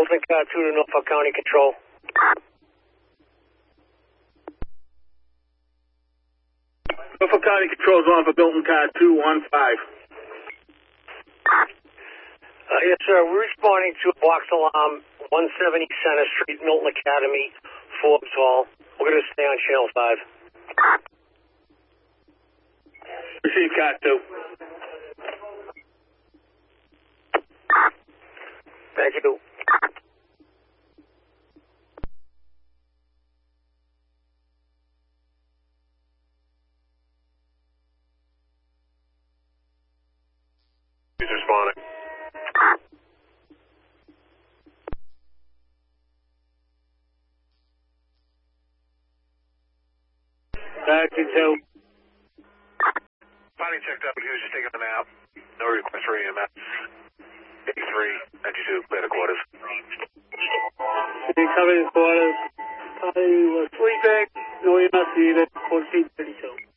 Milton Car 2 to Norfolk County Control. Norfolk County Control's on for Milton Car 215. Yes, sir. We're responding to a box alarm, 170 Center Street, Milton Academy, Forbes Hall. We're going to stay on Channel 5. Receive Car 2. Thank you. He's responding. Car 2. Body checked up, he was just taking a nap. No request for EMS. 83, 92, clear the quarters. Cover the quarters. Body was sleeping. No EMS needed. 1432.